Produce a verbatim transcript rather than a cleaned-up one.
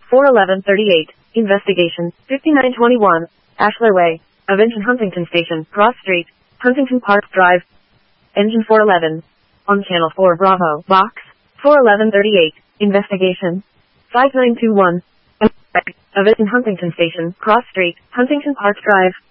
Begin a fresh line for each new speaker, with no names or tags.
four eleven thirty-eight. Investigation. fifty-nine twenty-one. Ashler Way. Avention Huntington Station. Cross Street. Huntington Park Drive. Engine four eleven. On Channel four Bravo. Box. four eleven thirty-eight. Investigation. five nine two one. Avention Huntington Station. Cross Street. Huntington Park Drive.